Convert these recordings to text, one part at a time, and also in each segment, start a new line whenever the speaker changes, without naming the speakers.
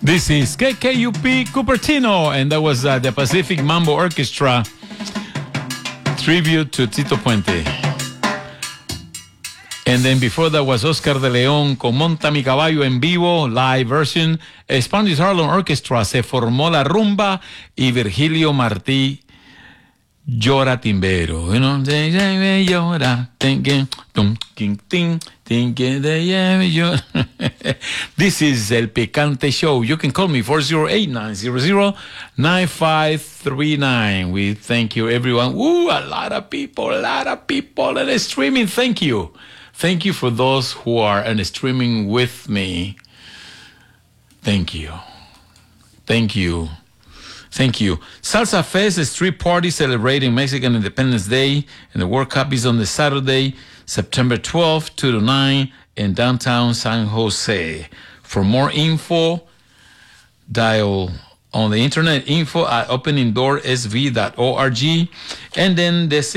This is KKUP Cupertino, and that was the Pacific Mambo Orchestra tribute to Tito Puente. And then before that was Oscar de León con Monta mi caballo en vivo, live version. Spanish Harlem Orchestra, Se formó la rumba, y Virgilio Martí, Llora Timbero. You know, llora, This is El Picante Show. You can call me 408-900-9539. We thank you, everyone. Ooh, a lot of people, and streaming. Thank you. Thank you for those who are streaming with me. Thank you. Thank you. Thank you. Salsa Fest, a street party celebrating Mexican Independence Day, and the World Cup is on the Saturday, September 12th, 2 to 9, in downtown San Jose. For more info, dial on the internet info at openingdoorsv.org. And then the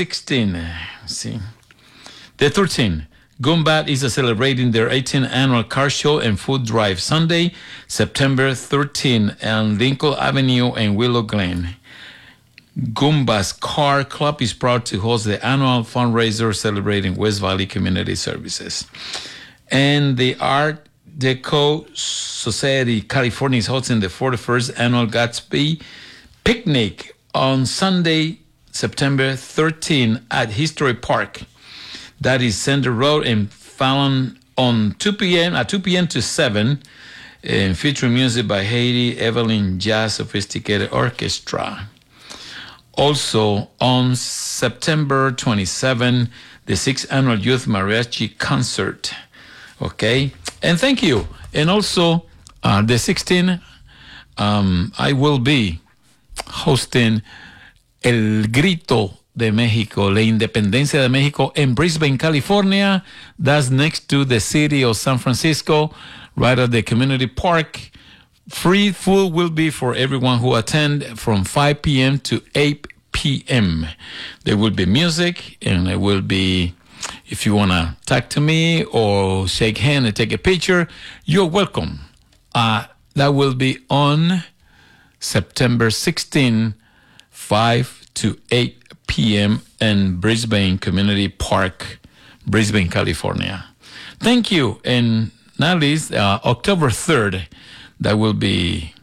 13th. Goombat is celebrating their 18th annual car show and food drive Sunday, September 13 on Lincoln Avenue and Willow Glen. Goomba's Car Club is proud to host the annual fundraiser celebrating West Valley Community Services. And the Art Deco Society California is hosting the 41st annual Gatsby Picnic on Sunday, September 13 at History Park. That is Center Road in Fallon on 2 p.m. to 7, and featuring music by Haiti Evelyn Jazz Sophisticated Orchestra. Also on September 27, the 6th annual Youth Mariachi Concert. Okay, and thank you. And also the 16th, I will be hosting El Grito de Mexico, La Independencia de Mexico in Brisbane, California. That's next to the city of San Francisco, right at the community park. Free food will be for everyone who attend from 5 p.m. to 8 p.m. There will be music, and there will be, if you want to talk to me or shake hand and take a picture, you're welcome. That will be on September 16, 5 to 8 p.m. in Brisbane Community Park, Brisbane, California. Thank you. And not least, October 3rd, that will be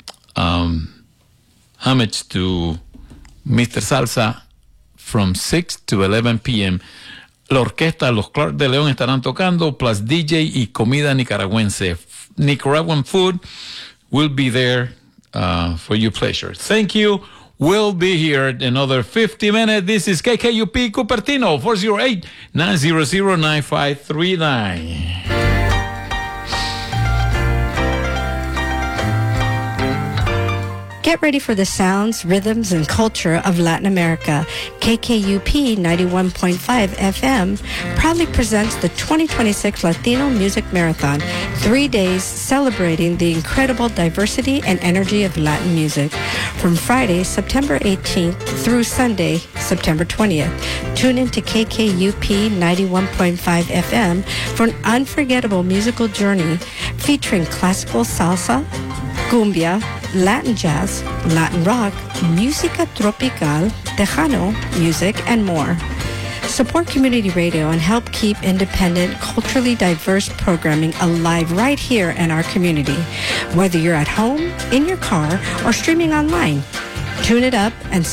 homage to Mr. Salsa from 6 to 11 p.m. La orquesta Los Clark de León estarán tocando, plus DJ y comida nicaragüense. Nicaraguan food will be there for your pleasure. Thank you. We'll be here in another 50 minutes. This is KKUP Cupertino, 408-900-9539.
Get ready for the sounds, rhythms, and culture of Latin America. KKUP 91.5 FM proudly presents the 2026 Latino Music Marathon, 3 days celebrating the incredible diversity and energy of Latin music. From Friday, September 18th through Sunday, September 20th. Tune in to KKUP 91.5 FM for an unforgettable musical journey featuring classical salsa, cumbia, Latin jazz, Latin rock, música tropical, Tejano music, and more. Support community radio and help keep independent, culturally diverse programming alive right here in our community. Whether you're at home, in your car, or streaming online, tune it up and